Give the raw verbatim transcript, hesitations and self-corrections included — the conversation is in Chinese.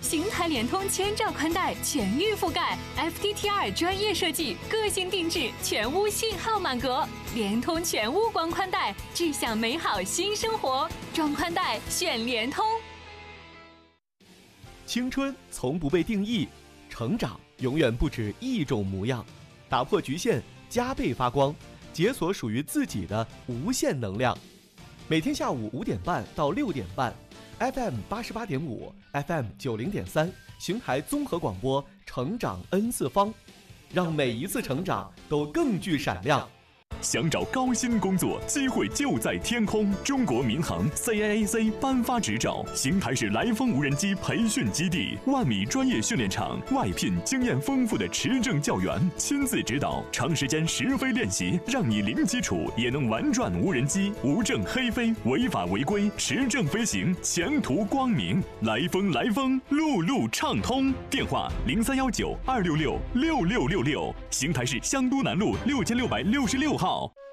邢台联通千兆宽带全域覆盖 ，F T T R 专业设计，个性定制，全屋信号满格。联通全屋光宽带，智享美好新生活。装宽带选联通。 青春从不被定义，成长永远不止一种模样。打破局限，加倍发光，解锁属于自己的无限能量。每天下午五点半到六点半 ，F M 八十八点五 ，F M 九零点三，邢台综合广播，成长 N 次方，让每一次成长都更具闪亮。 想找高薪工作，机会就在天空。中国民航 C A A C 颁发执照，邢台市来风无人机培训基地，万米专业训练场，外聘经验丰富的持证教员，亲自指导，长时间实飞练习，让你零基础也能玩转无人机，无证黑飞，违法违规，持证飞行，前途光明。来风来风，路路畅通。电话零三幺九二六六六六六六，邢台市香都南路六千六百六十六号。